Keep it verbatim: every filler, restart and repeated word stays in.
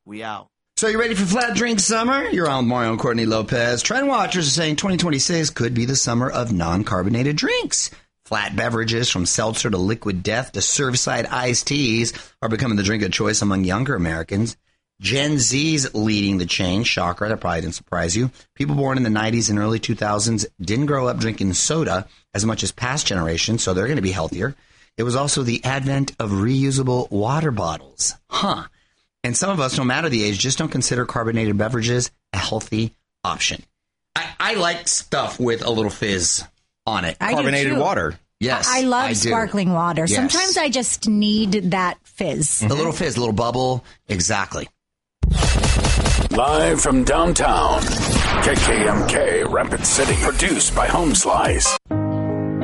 We out. So you ready for Flat Drink Summer? You're on with Mario and Courtney Lopez. Trend watchers are saying twenty twenty-six could be the summer of non-carbonated drinks. Flat beverages from seltzer to liquid death to Surfside iced teas are becoming the drink of choice among younger Americans. Gen Z's leading the change. Shocker, that probably didn't surprise you. People born in the nineties and early two thousands didn't grow up drinking soda as much as past generations, so they're going to be healthier. It was also the advent of reusable water bottles. Huh. And some of us, no matter the age, just don't consider carbonated beverages a healthy option. I, I like stuff with a little fizz on it. I Carbonated do too. water. Yes. I love I sparkling water. Yes. Sometimes I just need that fizz. A little fizz, a little bubble. Exactly. Live from downtown, K K M K, Rapid City. Produced by Home Slice.